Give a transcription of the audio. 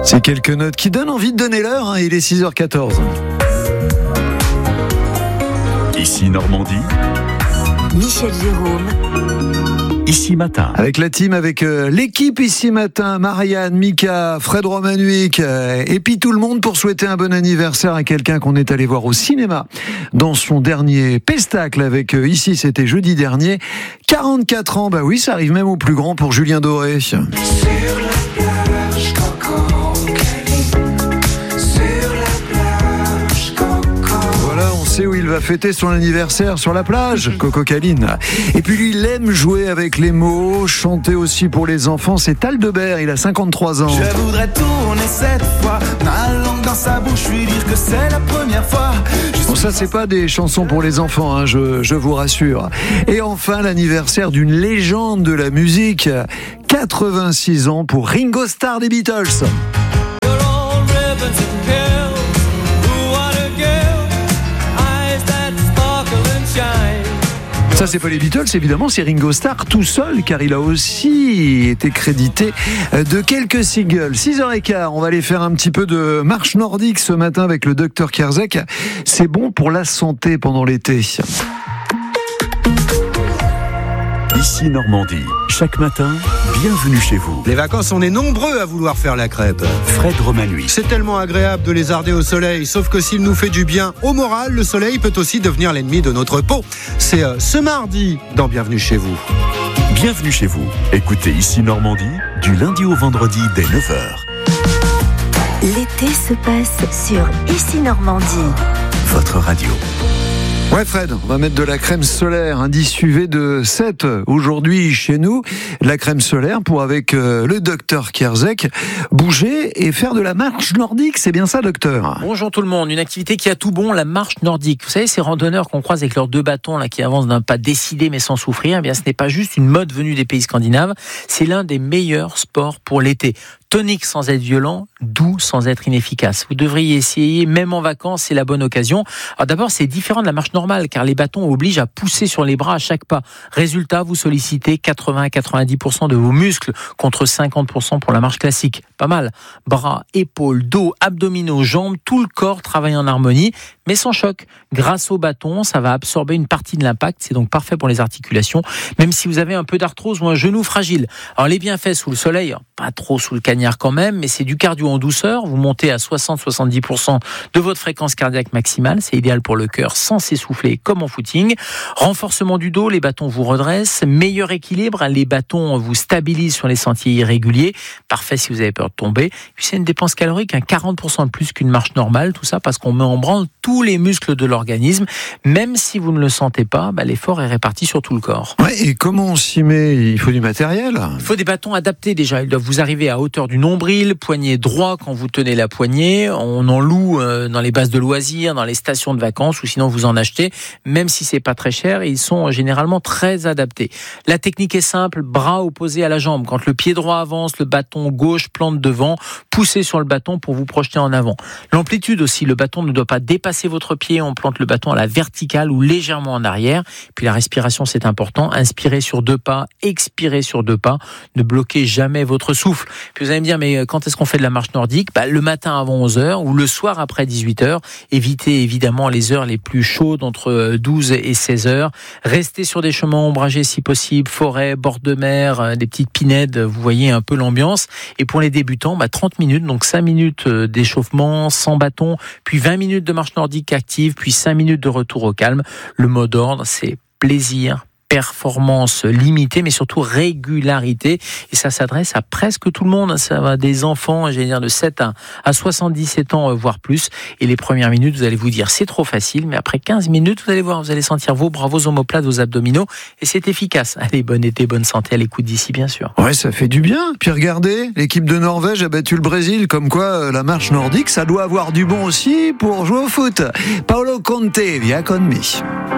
C'est quelques notes qui donnent envie de donner l'heure, hein, il est 6h14. Ici Normandie, Michel Jérôme. Ici Matin. Avec la team, avec l'équipe Ici Matin, Marianne, Mika, Fred Romanuik, et puis tout le monde pour souhaiter un bon anniversaire à quelqu'un qu'on est allé voir au cinéma dans son dernier pestacle avec Ici, c'était jeudi dernier. 44 ans, bah oui, ça arrive même au plus grand pour Julien Doré. Où il va fêter son anniversaire sur la plage, Coco Caline. Et puis lui, il aime jouer avec les mots, chanter aussi pour les enfants. C'est Aldebert, il a 53 ans. Je voudrais tourner cette fois ma langue dans sa bouche, lui dire que c'est la première fois. Bon, ça, c'est pas des chansons pour les enfants, hein, je vous rassure. Et enfin, l'anniversaire d'une légende de la musique. 86 ans pour Ringo Starr des Beatles. Ça, c'est pas les Beatles, évidemment, c'est Ringo Starr tout seul, car il a aussi été crédité de quelques singles. 6h15, on va aller faire un petit peu de marche nordique ce matin avec le docteur Kierzek. C'est bon pour la santé pendant l'été. Ici Normandie, chaque matin, bienvenue chez vous. Les vacances, on est nombreux à vouloir faire la crêpe. Fred Romanuik. C'est tellement agréable de lézarder au soleil, sauf que s'il nous fait du bien au moral, le soleil peut aussi devenir l'ennemi de notre peau. C'est ce mardi dans Bienvenue chez vous. Bienvenue chez vous. Écoutez Ici Normandie, du lundi au vendredi dès 9h. L'été se passe sur Ici Normandie. Votre radio. Ouais Fred, on va mettre de la crème solaire, indice UV de 7 aujourd'hui chez nous. La crème solaire pour avec le docteur Kierzek bouger et faire de la marche nordique, c'est bien ça docteur? Bonjour tout le monde, une activité qui a tout bon, la marche nordique. Vous savez ces randonneurs qu'on croise avec leurs deux bâtons là, qui avancent d'un pas décidé mais sans souffrir, eh bien ce n'est pas juste une mode venue des pays scandinaves, c'est l'un des meilleurs sports pour l'été. Tonique sans être violent, doux sans être inefficace. Vous devriez essayer, même en vacances, c'est la bonne occasion. Alors d'abord, c'est différent de la marche normale, car les bâtons obligent à pousser sur les bras à chaque pas. Résultat, vous sollicitez 80 à 90% de vos muscles, contre 50% pour la marche classique. Pas mal. Bras, épaules, dos, abdominaux, jambes, tout le corps travaille en harmonie, mais sans choc. Grâce au bâton, ça va absorber une partie de l'impact, c'est donc parfait pour les articulations, même si vous avez un peu d'arthrose ou un genou fragile. Alors les bienfaits sous le soleil, pas trop sous le cagnard quand même, mais c'est du cardio en douceur. Vous montez à 60-70% de votre fréquence cardiaque maximale. C'est idéal pour le cœur sans s'essouffler comme en footing. Renforcement du dos, les bâtons vous redressent. Meilleur équilibre, les bâtons vous stabilisent sur les sentiers irréguliers. Parfait si vous avez peur de tomber. Puis c'est une dépense calorique, 40% de plus qu'une marche normale. Tout ça parce qu'on met en branle tous les muscles de l'organisme. Même si vous ne le sentez pas, l'effort est réparti sur tout le corps. Ouais, et comment on s'y met? Il faut du matériel. Il faut des bâtons adaptés déjà. Ils doivent vous arriver à hauteur du nombril, poignet droit quand vous tenez la poignée. On en loue dans les bases de loisirs, dans les stations de vacances, ou sinon vous en achetez. Même si c'est pas très cher, ils sont généralement très adaptés. La technique est simple, bras opposés à la jambe. Quand le pied droit avance, le bâton gauche plante devant. Poussez sur le bâton pour vous projeter en avant. L'amplitude aussi, le bâton ne doit pas dépasser votre pied. On plante le bâton à la verticale ou légèrement en arrière. Puis la respiration, c'est important. Inspirez sur 2 pas, expirez sur 2 pas. Ne bloquez jamais votre souffle. Puis vous allez me dire, mais quand est-ce qu'on fait de la marche nordique? Le matin avant 11h ou le soir après 18h. Évitez évidemment les heures les plus chaudes entre 12 et 16h. Restez sur des chemins ombragés si possible, forêt, bord de mer, des petites pinèdes, vous voyez un peu l'ambiance. Et pour les débutants, 30 minutes, donc 5 minutes d'échauffement sans bâton, puis 20 minutes de marche nordique active, puis 5 minutes de retour au calme. Le mot d'ordre, c'est plaisir, performance limitée, mais surtout régularité. Et ça s'adresse à presque tout le monde. Ça va des enfants, de 7 à 77 ans, voire plus. Et les premières minutes, vous allez vous dire, c'est trop facile. Mais après 15 minutes, vous allez voir, vous allez sentir vos bras, vos omoplates, vos abdominaux. Et c'est efficace. Allez, bon été, bonne santé à l'écoute d'ici, bien sûr. Ouais, ça fait du bien. Puis regardez, l'équipe de Norvège a battu le Brésil. Comme quoi, la marche nordique, ça doit avoir du bon aussi pour jouer au foot. Paolo Conte, via con me.